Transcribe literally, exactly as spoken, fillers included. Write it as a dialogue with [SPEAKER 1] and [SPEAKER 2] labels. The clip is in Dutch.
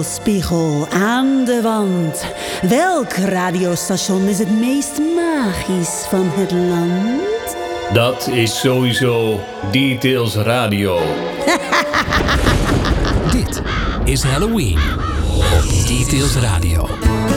[SPEAKER 1] spiegel aan de wand. Welk radiostation is het meest magisch van het land?
[SPEAKER 2] Dat is sowieso Details Radio.
[SPEAKER 3] Dit is Halloween op Details Radio.